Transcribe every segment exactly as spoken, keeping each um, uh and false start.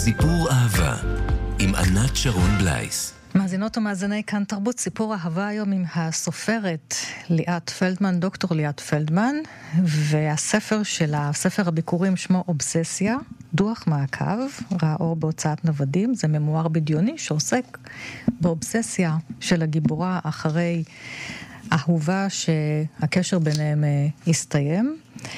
סיפור אהבה עם ענת שרון בלייס. מאזינות ומאזיני כאן תרבות, סיפור אהבה היום עם הסופרת ליאת פלדמן, דוקטור ליאת פלדמן, והספר שלה, ספר הביקורים שמו אובססיה, דוח מעקב, ראה אור בהוצאת נוודים. זה ממואר בדיוני שעוסק באובססיה של הגיבורה אחרי אהובה שהקשר ביניהם הסתיים,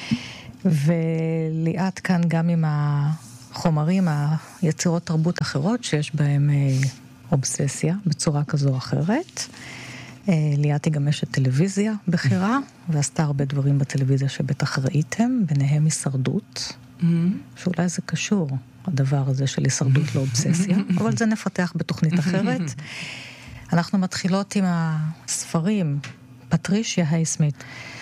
וליאת כאן גם עם החומרים, היצירות תרבות אחרות שיש בהם אובססיה בצורה כזו או אחרת. ליאת היא גם אשת טלוויזיה בחירה, ועשתה הרבה דברים בטלוויזיה שבטח ראיתם, ביניהם הישרדות, שאולי זה קשור, הדבר הזה של הישרדות לאובססיה, אבל זה נפתח בתוכנית אחרת. אנחנו מתחילות עם הספרים, פטרישיה הייסמית,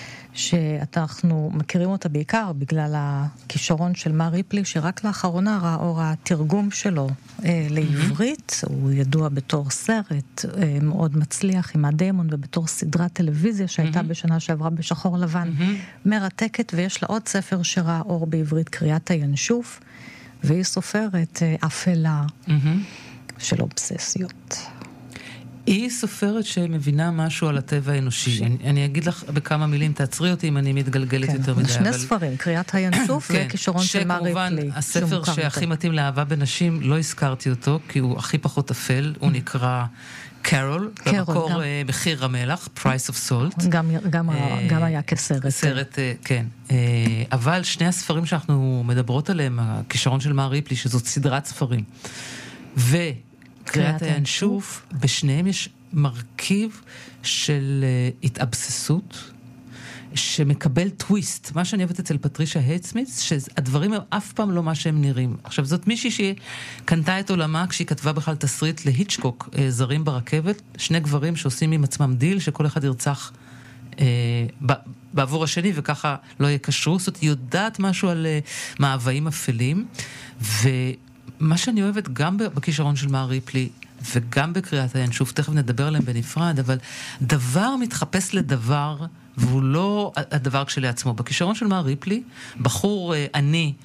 שאנחנו מכירים אותה בעיקר בגלל הכישרון של מר ריפלי, שרק לאחרונה ראה אור התרגום שלו אה, לעברית. הוא ידוע בתור סרט אה, מאוד מצליח עם הדיימון, ובתור סדרת טלוויזיה שהייתה בשנה שעברה בשחור לבן, מרתקת, ויש לה עוד ספר שראה אור בעברית, קריאת הינשוף, והיא סופרת אה, אפלה של אובססיות. היא סופרת שמבינה משהו על הטבע האנושי. אני, אני אגיד לך בכמה מילים, תעצרי אותי אם אני מתגלגלת כן, יותר מדי. שני אבל... ספרים, קריאת הינשוף כן, וכישרון של מר ריפלי. שכמובן, הספר שהכי מתאים לאהבה בנשים, לא הזכרתי אותו, כי הוא הכי פחות אפל, הוא נקרא קרול, במקור גם... מחיר המלח, Price of Salt. גם, גם, אה, גם היה כסרט. סרט, כן. אבל שני הספרים שאנחנו מדברות עליהם, הכישרון של מר ריפלי, שזאת סדרת ספרים, ו... קריאת הינשוף, בשניהם יש מרכיב של uh, התאבססות, שמקבל טוויסט. מה שאני אוהבת אצל פטרישיה הייסמית, שהדברים הם אף פעם לא מה שהם נראים. עכשיו, זאת מישהי שקנתה את עולמה, כשהיא כתבה בכלל תסריט להיצ'קוק, uh, זרים ברכבת, שני גברים שעושים עם עצמם דיל, שכל אחד ירצח uh, ב- בעבור השני, וככה לא יקשרו. זאת היא יודעת משהו על uh, מאוויים אפלים, ו... מה שאני אוהבת גם בכישרון של מר ריפלי, וגם בקריאת הינשוף, תכף נדבר עליהם בנפרד, אבל דבר מתחפש לדבר, והוא לא הדבר כשלעצמו. בכישרון של מר ריפלי, בחור עני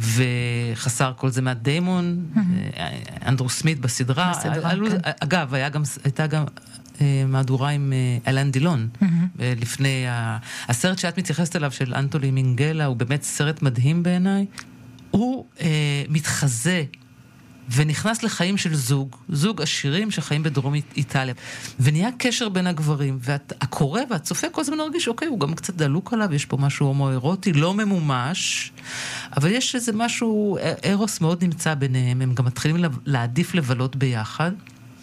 וחסר כל זה מהדיימון, אנדרו סמית בסדרה, אגב, הייתה גם מהדורה עם אלן דילון, לפני הסרט שאת מתייחסת אליו של אנטוני מינגלה, הוא באמת סרט מדהים בעיניי. הוא אה, מתחזה ונכנס לחיים של זוג, זוג עשירים שחיים בדרום איטליה, ונהיה קשר בין הגברים, והקורא והצופה כל הזמן מרגיש, אוקיי, הוא גם קצת דלוק עליו, יש פה משהו הומואירוטי, לא ממומש, אבל יש איזה משהו, אירוס מאוד נמצא ביניהם, הם גם מתחילים להעדיף לבלות ביחד,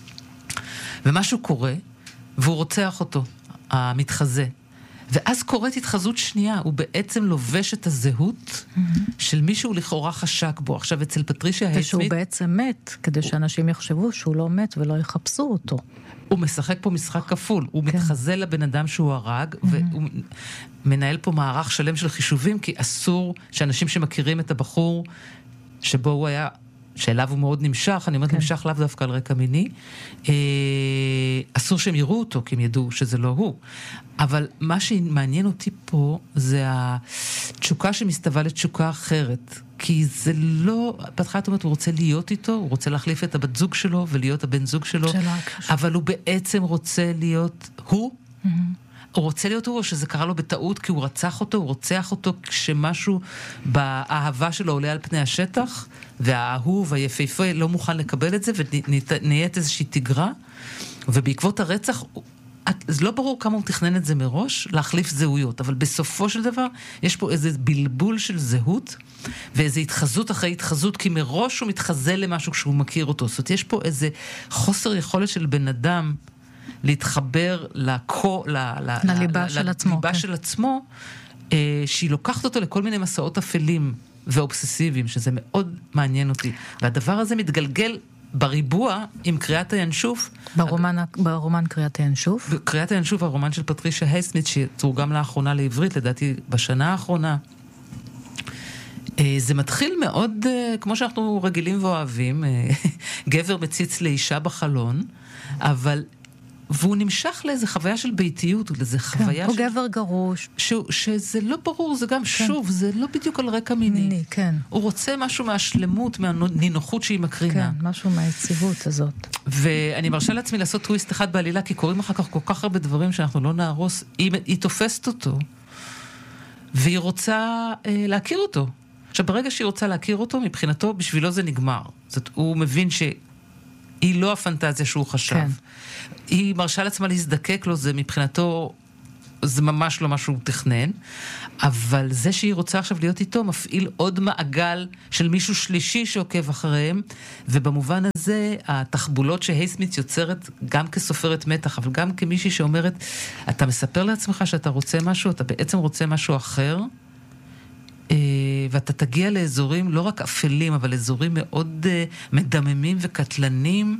ומשהו קורה, והוא רוצח אותו, המתחזה. ואז קורית התחזות שנייה, הוא בעצם לובש את הזהות של מישהו לכאורה חשק בו. עכשיו, אצל פטרישיה הייסמית... ושהוא בעצם מת, כדי שאנשים יחשבו שהוא לא מת ולא יחפשו אותו. הוא משחק פה משחק כפול, הוא מתחזה לבן אדם שהוא הרג, והוא מנהל פה מערך שלם של חישובים, כי אסור שאנשים שמכירים את הבחור, שבו הוא היה... שאליו הוא מאוד נמשך, אני אומרת נמשך לאו דווקא על רקע מיני, אסור שהם יראו אותו, כי הם ידעו שזה לא הוא. אבל מה שמעניין אותי פה, זה התשוקה שמסתווה לתשוקה אחרת. כי זה לא, בהתחלה אומרת, הוא רוצה להיות איתו, הוא רוצה להחליף את הבת זוג שלו, ולהיות הבן זוג שלו, אבל הוא בעצם רוצה להיות הוא, הוא רוצה להיות הוא, או שזה קרה לו בטעות, כי הוא רצח אותו, הוא רוצח אותו, כשמשהו באהבה שלו עולה על פני השטח, והאהוב, היפהפה, לא מוכן לקבל את זה, ונהיית איזושהי תגרה, ובעקבות הרצח, אז לא ברור כמה הוא תכנן את זה מראש, להחליף זהויות, אבל בסופו של דבר, יש פה איזה בלבול של זהות, ואיזו התחזות אחרי התחזות, כי מראש הוא מתחזה למשהו שהוא מכיר אותו. זאת אומרת, יש פה איזה חוסר יכולת של בן אדם, להתחבר לקו, ל, ל, לליבה ל, של ל, עצמו, ליבה כן. של עצמו, אה, שהיא לוקחת אותו לכל מיני מסעות אפלים ואובססיביים, שזה מאוד מעניין אותי. והדבר הזה מתגלגל בריבוע עם קריאת הינשוף. ברומן, הג... ברומן קריאת הינשוף? קריאת הינשוף, הרומן של פטרישיה הייסמית, שתורגם לאחרונה לעברית, לדעתי בשנה האחרונה. אה, זה מתחיל מאוד, אה, כמו שאנחנו רגילים ואוהבים, אה, גבר מציץ לאישה בחלון, אבל והוא נמשך לאיזו חוויה של ביתיות, לאיזו חוויה כן, של... הוא גבר גרוש. ש... שזה לא ברור, זה גם כן. שוב, זה לא בדיוק על רקע מיני. מיני, כן. הוא רוצה משהו מהשלמות, מהנינוחות שהיא מקרינה. כן, משהו מהיציבות הזאת. ואני מרשה לעצמי לעשות טוויסט אחד בעלילה, כי קוראים אחר כך כל כך הרבה דברים שאנחנו לא נהרוס. היא, היא תופסת אותו, והיא רוצה אה, להכיר אותו. עכשיו, ברגע שהיא רוצה להכיר אותו, מבחינתו, בשבילו זה נגמר. זאת, הוא מבין שהיא לא הפנטזיה שהוא חשב. כן. היא מרשה לעצמה להזדקק לו, זה מבחינתו, זה ממש לא מה שהוא תכנן, אבל זה שהיא רוצה עכשיו להיות איתו, מפעיל עוד מעגל של מישהו שלישי שעוקב אחריהם, ובמובן הזה, התחבולות שהייסמית יוצרת, גם כסופרת מתח, אבל גם כמישהי שאומרת, אתה מספר לעצמך שאתה רוצה משהו, אתה בעצם רוצה משהו אחר, ואתה תגיע לאזורים לא רק אפלים, אבל אזורים מאוד מדממים וקטלנים,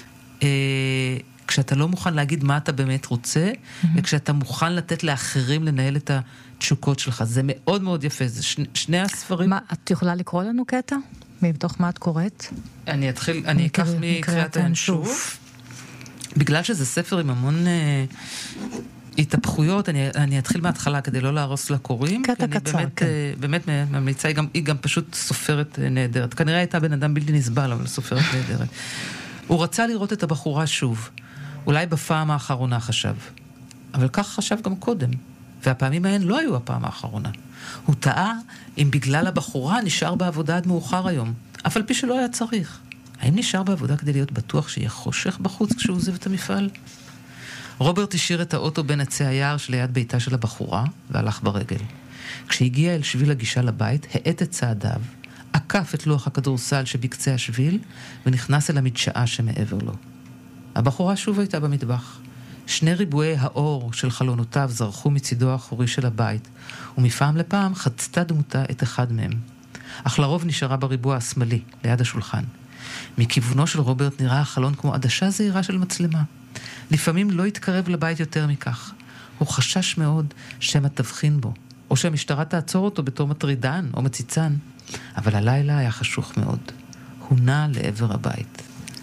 כשאתה לא מוכן להגיד מה אתה באמת רוצה, mm-hmm. וכשאתה מוכן לתת לאחרים לנהל את התשוקות שלך. זה מאוד מאוד יפה, זה שני, שני הספרים. מה, את יכולה לקרוא לנו קטע? מתוך מה את קוראת? אני אתחיל, אני אקח מקריאת הינשוף. בגלל שזה ספר עם המון אה, התהפכויות, אני, אני אתחיל מההתחלה כדי לא להרוס לקוראים. קטע קצר, באמת, כן. אה, באמת ממליצה, היא גם, היא גם פשוט סופרת אה, נהדרת. כנראה הייתה בן אדם בלתי נסבל, אבל סופרת נהדרת. הוא רצה לראות את הבחורה שוב. אולי בפעם האחרונה חשב. אבל כך חשב גם קודם. והפעמים ההן לא היו הפעם האחרונה. הוא טעה אם בגלל הבחורה נשאר בעבודה עד מאוחר היום. אף על פי שלא היה צריך. האם נשאר בעבודה כדי להיות בטוח שיהיה חושך בחוץ כשהוא עוזב את המפעל? רוברט השאיר את האוטו בין עצי היער שליד ביתה של הבחורה והלך ברגל. כשהגיע אל שביל הגישה לבית, העט את צעדיו, עקף את לוח הכדורסל שבקצה השביל ונכנס אל המדשאה שמעבר לו. הבחורה שוב הייתה במטבח. שני ריבועי האור של חלונותיו זרחו מצידו האחורי של הבית, ומפעם לפעם חצתה דמותה את אחד מהם. אך לרוב נשארה בריבוע השמאלי, ליד השולחן. מכיוונו של רוברט נראה החלון כמו עדשה זהירה של מצלמה. לפעמים לא התקרב לבית יותר מכך. הוא חשש מאוד שמא תבחין בו, או שהמשטרה תעצור אותו בתור מטרידן או מציצן. אבל הלילה היה חשוך מאוד. הוא נע לעבר הבית.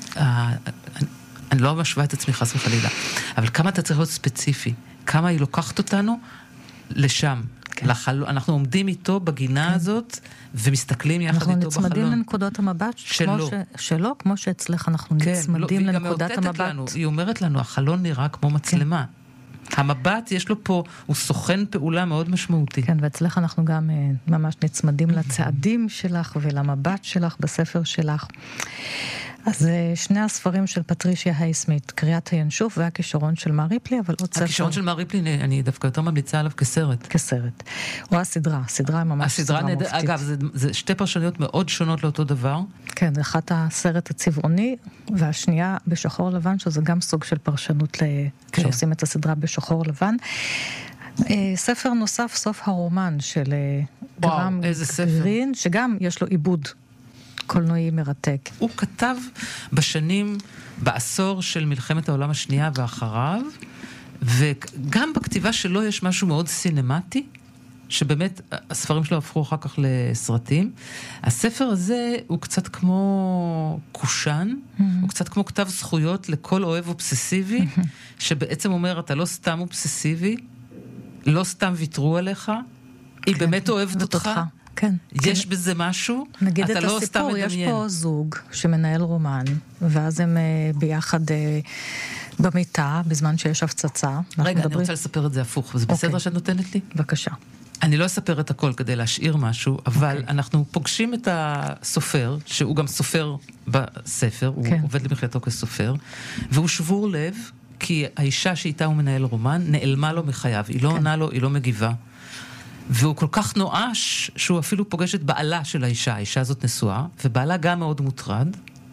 אני לא משווה את עצמי חס וחלילה, אבל כמה אתה צריך להיות ספציפי, כמה היא לוקחת אותנו לשם. כן. לחל... אנחנו עומדים איתו בגינה כן. הזאת, ומסתכלים יחד איתו בחלון. אנחנו נצמדים לנקודות המבט שלו. ש... שלו, כמו שאצלך אנחנו כן, נצמדים לא, לנקודת המבט. לנו, היא אומרת לנו, החלון נראה כמו מצלמה. כן. המבט יש לו פה, הוא סוכן פעולה מאוד משמעותי. כן, ואצלך אנחנו גם ממש נצמדים לצעדים שלך ולמבט שלך בספר שלך. אז שני הספרים של פטרישיה הייסמית, קריאת הינשוף והכישרון של מר ריפלי, אבל עוד ספר... הכישרון של מר ריפלי, אני דווקא יותר ממליצה עליו כסרט. כסרט. או הסדרה, הסדרה ממש סדרה מופתית. אגב, זה, זה שתי פרשניות מאוד שונות לאותו דבר. כן, אחת הסרט הצבעוני, והשנייה בשחור לבן, שזה גם סוג של פרשנות ל... כן. שעושים את הסדרה בשחור לבן. ספר נוסף, סוף הרומן של גרם גרין, שגם יש לו עיבוד. קולנועי מרתק. הוא כתב בשנים, בעשור של מלחמת העולם השנייה ואחריו, וגם בכתיבה שלו יש משהו מאוד סינמטי, שבאמת הספרים שלו הפכו אחר כך לסרטים. הספר הזה הוא קצת כמו קושן, mm-hmm. הוא קצת כמו כתב זכויות לכל אוהב אובססיבי, mm-hmm. שבעצם אומר, אתה לא סתם אובססיבי, לא סתם ויתרו עליך, היא כן, באמת אוהבת אותך. אותך. כן. יש כן. בזה משהו, נגיד אתה את לא הסיפור, סתם יש מדמיין. פה זוג שמנהל רומן, ואז הם uh, ביחד uh, במיטה, בזמן שיש הפצצה. רגע, מדברים... אני מדברים... רוצה לספר את זה הפוך, וזה okay. בסדר שאת נותנת לי? בבקשה. אני לא אספר את הכל כדי להשאיר משהו, אבל okay. אנחנו פוגשים את הסופר, שהוא גם סופר בספר, okay. הוא עובד למחייתו כסופר, והוא שבור לב, כי האישה שאיתה הוא מנהל רומן, נעלמה לו מחייו, היא לא okay. עונה לו, היא לא מגיבה. והוא כל כך נואש שהוא אפילו פוגש את בעלה של האישה, האישה הזאת נשואה, ובעלה גם מאוד מוטרד,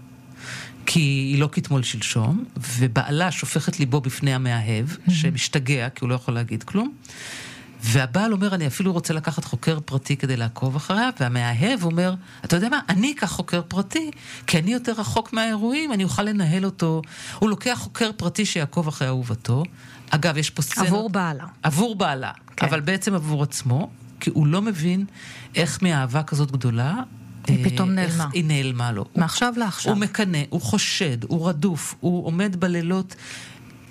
כי היא לא כתמול שלשום, ובעלה שופכת ליבו בפני המאהב, mm-hmm. שמשתגע, כי הוא לא יכול להגיד כלום, והבעל אומר, אני אפילו רוצה לקחת חוקר פרטי כדי לעקוב אחריה, והמאהב אומר, אתה יודע מה, אני אקח חוקר פרטי, כי אני יותר רחוק מהאירועים, אני אוכל לנהל אותו. הוא לוקח חוקר פרטי שיעקוב אחרי אהובתו. אגב, יש פה סצנות... עבור בעלה. עבור בעלה, כן. אבל בעצם עבור עצמו, כי הוא לא מבין איך מהאהבה כזאת גדולה, היא אה, פתאום נעלמה. היא נעלמה לו. מעכשיו לעכשיו. הוא מקנה, הוא חושד, הוא רדוף, הוא עומד בלילות,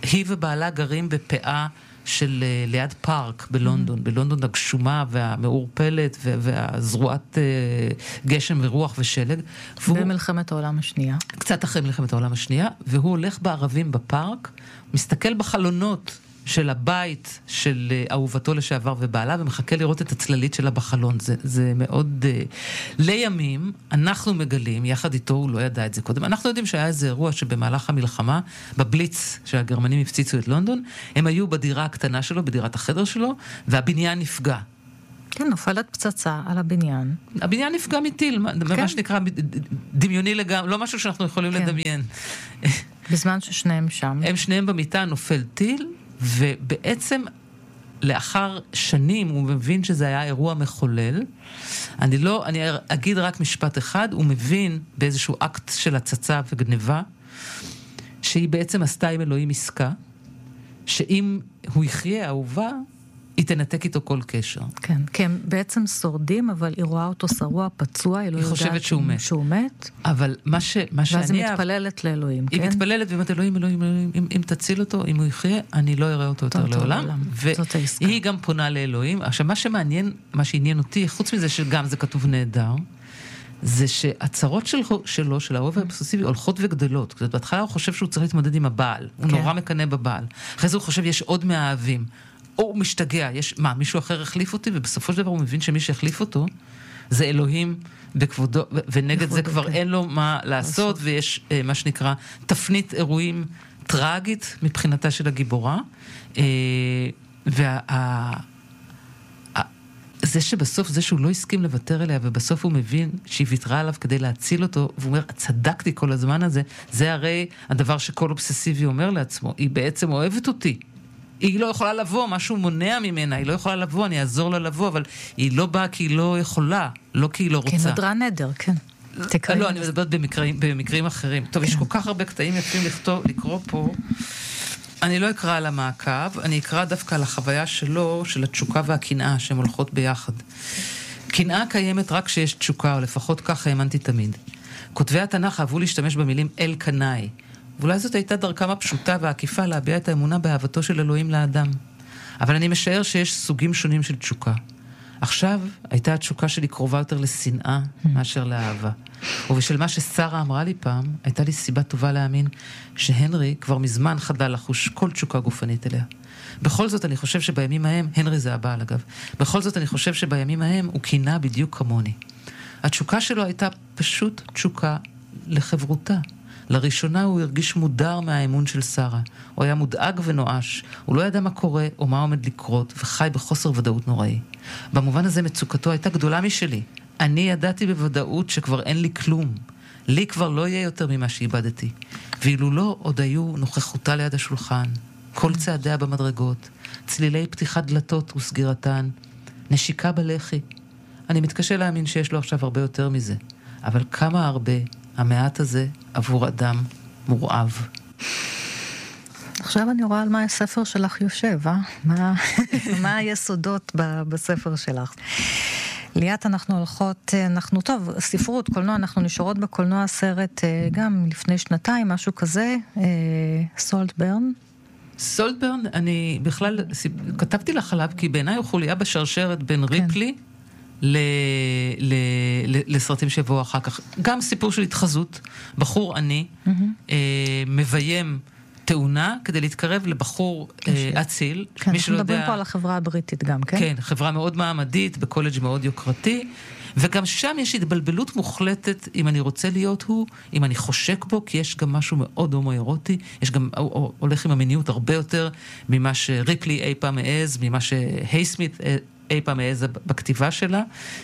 היא ובעלה גרים בפאה של ליד פארק בלונדון, בלונדון הגשומה והמעורפלת והזרועת גשם ורוח ושלג. במלחמת העולם השנייה. קצת אחרי מלחמת העולם השנייה, והוא הולך בערבים בפארק, מסתכל בחלונות של הבית של אהובתו לשעבר ובעלה, ומחכה לראות את הצללית שלה בחלון. זה, זה מאוד... Uh, לימים, אנחנו מגלים, יחד איתו, הוא לא ידע את זה קודם, אנחנו יודעים שהיה איזה אירוע שבמהלך המלחמה, בבליץ שהגרמנים הפציצו את לונדון, הם היו בדירה הקטנה שלו, בדירת החדר שלו, והבניין נפגע. כן, נופלת פצצה על הבניין. הבניין נפגע מטיל, כן. מה שנקרא דמיוני לגמרי, לא משהו שאנחנו יכולים כן. לדמיין. בזמן ששניהם שם. הם שניהם במיטה, נופל טיל, ובעצם לאחר שנים הוא מבין שזה היה אירוע מחולל. אני לא, אני אגיד רק משפט אחד, הוא מבין באיזשהו אקט של הצצה וגניבה, שהיא בעצם עשתה עם אלוהים עסקה, שאם הוא יחיה אהובה, היא תנתק איתו כל קשר. כן, כי הם בעצם שורדים, אבל היא רואה אותו שרוע, פצוע, היא לא יודעת חושבת שהוא מת. שהוא מת. אבל מה ש... מה שאני... ואז היא מתפללת לאלוהים, היא כן? היא מתפללת ואומרת, אלוהים, אלוהים, אלוהים, אם, אם תציל אותו, אם הוא יחיה, אני לא אראה אותו יותר לעולם. והיא גם פונה לאלוהים. עכשיו, מה שמעניין, מה שעניין אותי, חוץ מזה שגם זה כתוב נהדר, זה שהצרות שלו, שלו של האוהב האובססיבי, הולכות וגדלות. זאת בהתחלה הוא חושב שהוא צריך להתמודד עם הבעל. הוא נורא מקנא בבעל. אחרי זה הוא חושב, יש עוד מהאהבים. או הוא משתגע, יש, מה, מישהו אחר החליף אותי, ובסופו של דבר הוא מבין שמי שהחליף אותו, זה אלוהים בכבודו, ונגד זה כבר אין לו מה לעשות, ויש מה שנקרא תפנית אירועים טרגית מבחינתה של הגיבורה, וה... זה שבסוף, זה שהוא לא הסכים לוותר אליה, ובסוף הוא מבין שהיא ויתרה עליו כדי להציל אותו, והוא אומר, צדקתי כל הזמן הזה, זה הרי הדבר שכל אובססיבי אומר לעצמו, היא בעצם אוהבת אותי, היא לא יכולה לבוא, משהו מונע ממנה, היא לא יכולה לבוא, אני אעזור לה לבוא, אבל היא לא באה כי היא לא יכולה, לא כי היא לא רוצה. כי נדרה נדר, כן. לא, אני מדברת במקרים, במקרים אחרים. טוב, יש כל כך הרבה קטעים יפים לכתוב, לקרוא פה. אני לא אקרא על המעקב, אני אקרא דווקא על החוויה שלו, של התשוקה והקנאה, שהן הולכות ביחד. קנאה קיימת רק כשיש תשוקה, או לפחות כך האמנתי תמיד. כותבי התנ"ך אהבו להשתמש במילים אל קנאי, ואולי זאת הייתה דרכם הפשוטה והעקיפה להביע את האמונה באהבתו של אלוהים לאדם. אבל אני משער שיש סוגים שונים של תשוקה. עכשיו הייתה התשוקה שלי קרובה יותר לשנאה מאשר לאהבה. ובשל מה ששרה אמרה לי פעם, הייתה לי סיבה טובה להאמין שהנרי כבר מזמן חדל לחוש כל תשוקה גופנית אליה. בכל זאת אני חושב שבימים ההם, הנרי זה הבעל אגב, בכל זאת אני חושב שבימים ההם הוא קינה בדיוק כמוני. התשוקה שלו הייתה פשוט תשוקה לחברותה. לראשונה הוא הרגיש מודר מהאמון של שרה. הוא היה מודאג ונואש. הוא לא ידע מה קורה או מה עומד לקרות, וחי בחוסר ודאות נוראי. במובן הזה מצוקתו הייתה גדולה משלי. אני ידעתי בוודאות שכבר אין לי כלום. לי כבר לא יהיה יותר ממה שאיבדתי. ואילו לא עוד היו נוכחותה ליד השולחן, כל צעדיה במדרגות, צלילי פתיחת דלתות וסגירתן, נשיקה בלחי. אני מתקשה להאמין שיש לו עכשיו הרבה יותר מזה. אבל כמה הרבה המעט הזה עבור אדם מורעב. עכשיו אני רואה על מה הספר שלך יושב, אה? מה, מה היסודות בספר שלך? ליאת, אנחנו הולכות, אנחנו טוב, ספרות, קולנוע, אנחנו נשארות בקולנוע סרט גם לפני שנתיים, משהו כזה, סולטברן. סולטברן, אני בכלל כתבתי לך עליו, כי בעיניי הוא חוליה בשרשרת בין כן. ריפלי, ל, ל, ל, לסרטים שבואו אחר כך. גם סיפור של התחזות, בחור עני, mm-hmm. אה, מביים תאונה כדי להתקרב לבחור אה, אציל. כן, אנחנו מדברים יודע... פה על החברה הבריטית גם, כן? כן, חברה מאוד מעמדית, בקולג' מאוד יוקרתי, וגם שם יש התבלבלות מוחלטת אם אני רוצה להיות הוא, אם אני חושק בו, כי יש גם משהו מאוד הומואירוטי, יש גם, הולך עם המיניות הרבה יותר ממה שריפלי אי פעם העז, ממה שהייסמית אי פעם העז בכתיבה שלה,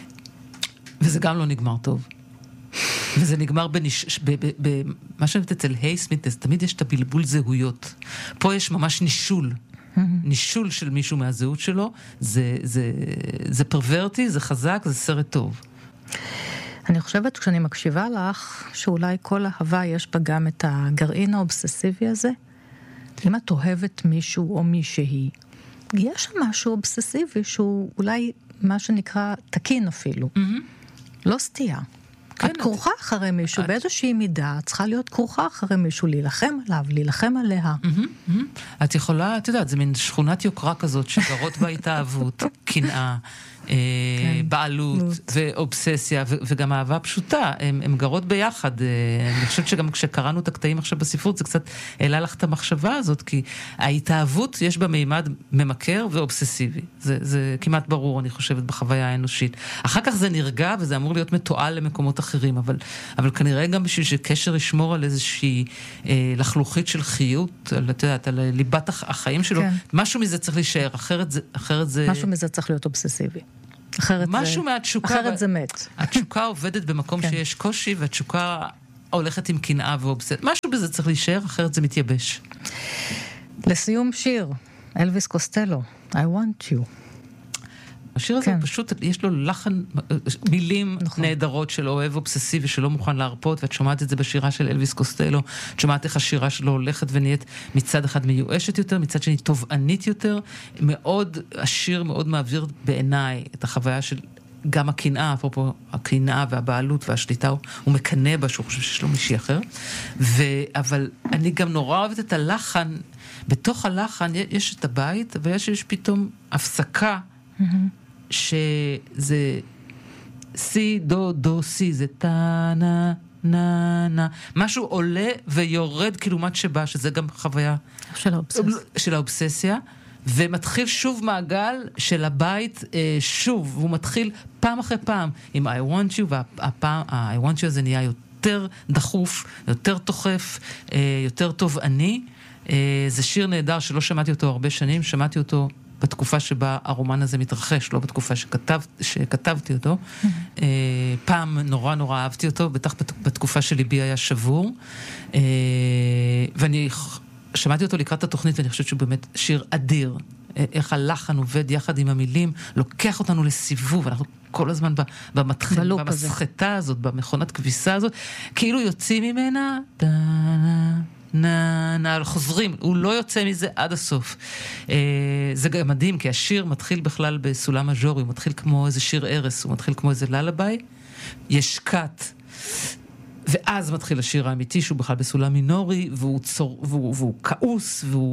וזה גם לא נגמר טוב. וזה נגמר בניש... ב... ב... ב... מה שאני יודעת אצל הייסמית, אז תמיד יש את הבלבול זהויות. פה יש ממש נישול. נישול של מישהו מהזהות שלו. זה, זה, זה פרוורטי, זה חזק, זה סרט טוב. אני חושבת כשאני מקשיבה לך, שאולי כל אהבה יש בה גם את הגרעין האובססיבי הזה. אם את אוהבת מישהו או מישהי, יש שם משהו אובססיבי שהוא אולי מה שנקרא תקין אפילו. לא סתייה. כן, את כרוכה אחרי מישהו, את... באיזושהי מידה, צריכה להיות כרוכה אחרי מישהו, להילחם עליו, להילחם עליה. Mm-hmm, mm-hmm. את יכולה, את יודעת, זה מין שכונת יוקרה כזאת, שגרות בה התאהבות, קנאה, אה, כן, בעלות נות. ואובססיה, ו- וגם אהבה פשוטה, הן גרות ביחד. אה, אני חושבת שגם כשקראנו את הקטעים עכשיו בספרות, זה קצת העלה לך את המחשבה הזאת, כי ההתאהבות יש בה מימד ממכר ואובססיבי. זה, זה כמעט ברור, אני חושבת, בחוויה האנושית. אחר כך זה נרגע, וזה אמור להיות מתועל למקומות אחרים, אבל, אבל כנראה גם בשביל שקשר ישמור על איזושהי אה, לחלוכית של חיות, על, את יודעת, על ליבת החיים שלו, כן. משהו מזה צריך להישאר, אחרת זה... אחרת זה... משהו מזה צריך להיות אובססיבי. אחרת משהו זה... מהתשוקה... אחרת ו... זה מת. התשוקה עובדת במקום כן. שיש קושי, והתשוקה הולכת עם קנאה ואובססיה. משהו בזה צריך להישאר, אחרת זה מתייבש. לסיום שיר, אלוויס קוסטלו, I want you. השיר הזה כן. פשוט, יש לו לחן, מילים נכון. נהדרות של אוהב אובססיבי שלא מוכן להרפות, ואת שומעת את זה בשירה של אלוויס קוסטלו, את שומעת איך השירה שלו הולכת ונהיית מצד אחד מיואשת יותר, מצד שני תובענית יותר, מאוד, השיר מאוד מעביר בעיניי את החוויה של גם הקנאה, אפרופו הקנאה והבעלות והשליטה, הוא, הוא מקנא בה שהוא חושב שיש לו מישהי אחר, ו, אבל אני גם נורא אוהבת את הלחן, בתוך הלחן יש את הבית, ויש יש פתאום הפסקה, mm-hmm. שזה סי, דו, דו, סי, זה טה, נה, נה, נה. משהו עולה ויורד כלעומת שבא, שזה גם חוויה של האובססיה. של האובססיה, ומתחיל שוב מעגל של הבית, שוב, והוא מתחיל פעם אחרי פעם עם I want you, והפעם, ה-I want you הזה נהיה יותר דחוף, יותר תוחף, יותר תובעני. זה שיר נהדר שלא שמעתי אותו הרבה שנים, שמעתי אותו בתקופה שבה הרומן הזה מתרחש, לא בתקופה שכתב, שכתבתי אותו. Mm-hmm. פעם נורא נורא אהבתי אותו, בטח בתקופה שליבי היה שבור. ואני שמעתי אותו לקראת התוכנית, ואני חושבת שהוא באמת שיר אדיר. איך הלחן עובד יחד עם המילים, לוקח אותנו לסיבוב, אנחנו כל הזמן במתחיל, במסחטה הזאת, במכונת כביסה הזאת, כאילו יוצאים ממנה, נה, נה, חוזרים, הוא לא יוצא מזה עד הסוף. אה, זה גם מדהים, כי השיר מתחיל בכלל בסולם מז'ורי, הוא מתחיל כמו איזה שיר ערס, הוא מתחיל כמו איזה ללביי, יש קאט, ואז מתחיל השיר האמיתי, שהוא בכלל בסולם מינורי, והוא, צור, והוא, והוא כעוס, והוא